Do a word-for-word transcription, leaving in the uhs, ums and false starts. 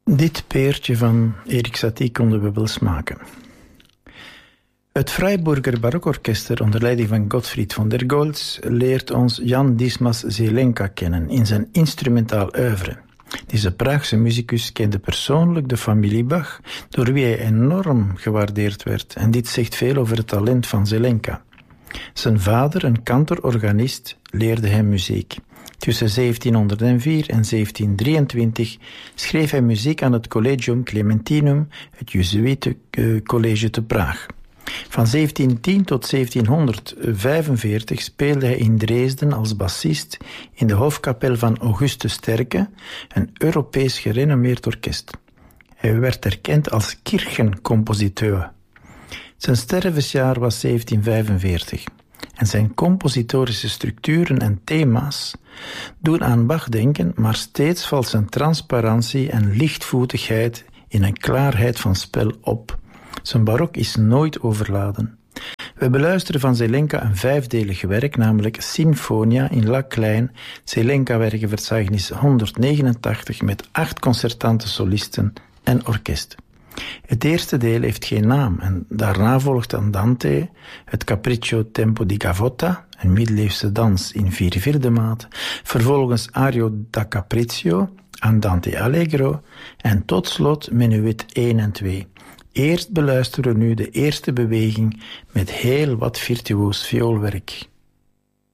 Dit peertje van Erik Satie konden we wel smaken. Het Freiburger Barokorkester onder leiding van Gottfried von der Goltz leert ons Jan Dismas Zelenka kennen in zijn instrumentaal oeuvre. Deze Praagse muzikus kende persoonlijk de familie Bach, door wie hij enorm gewaardeerd werd, en dit zegt veel over het talent van Zelenka. Zijn vader, een kantororganist, leerde hem muziek. Tussen zeventienhonderdvier en zeventiendrieëntwintig schreef hij muziek aan het Collegium Clementinum, het Jezuïetencollege te Praag. Van zeventientien tot zeventienhonderdvijfenveertig speelde hij in Dresden als bassist in de hofkapel van Augustus Sterke, een Europees gerenommeerd orkest. Hij werd erkend als kirchencompositeur. Zijn stervensjaar was zeventienvijfenveertig en zijn compositorische structuren en thema's doen aan Bach denken, maar steeds valt zijn transparantie en lichtvoetigheid in een klaarheid van spel op. Zijn barok is nooit overladen. We beluisteren van Zelenka een vijfdelig werk, namelijk Sinfonia in La Klein, Zelenka-werkenverzeichnis honderdnegenentachtig met acht concertante solisten en orkest. Het eerste deel heeft geen naam en daarna volgt Andante, het Capriccio Tempo di Gavotta, een middeleeuwse dans in vier vierde maat, vervolgens Ario da Capriccio, Andante Allegro en tot slot Menuet één en twee. Eerst beluisteren we nu de eerste beweging met heel wat virtuoos vioolwerk.